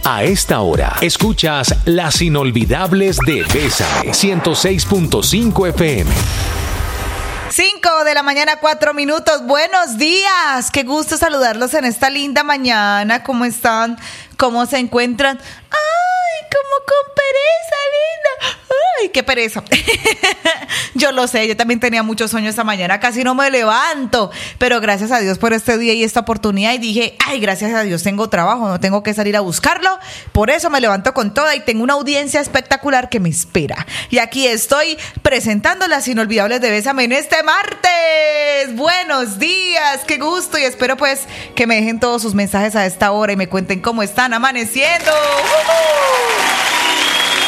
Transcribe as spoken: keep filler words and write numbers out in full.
A esta hora, escuchas Las Inolvidables de Bésame, ciento seis punto cinco F M. cinco de la mañana, cuatro minutos. Buenos días. Qué gusto saludarlos en esta linda mañana. ¿Cómo están? ¿Cómo se encuentran? ¡Ay, como con pereza, linda! ¡Ay, qué pereza! Yo lo sé, yo también tenía mucho sueño esta mañana. Casi no me levanto. Pero gracias a Dios por este día y esta oportunidad. Y dije, ay, gracias a Dios tengo trabajo. No tengo que salir a buscarlo. Por eso me levanto con toda y tengo una audiencia espectacular que me espera. Y aquí estoy presentando Las Inolvidables de Bésame en este martes. Buenos días, qué gusto. Y espero pues que me dejen todos sus mensajes a esta hora y me cuenten cómo están amaneciendo. ¡Uh-huh!